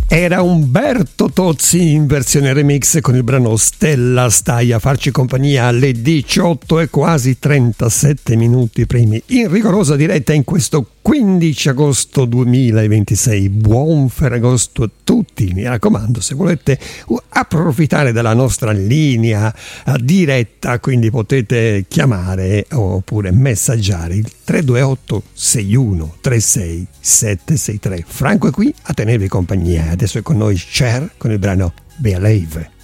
Era Umberto Tozzi in versione remix con il brano Stella. Stai a farci compagnia alle 18 e quasi 37 minuti primi in rigorosa diretta in questo 15 agosto 2026. Buon Ferragosto a tutti. Mi raccomando, se volete approfittare della nostra linea diretta, quindi potete chiamare oppure messaggiare il 328 61 36 763. Franco è qui a tenervi compagnia. Adesso è con noi Cher con il brano Believe.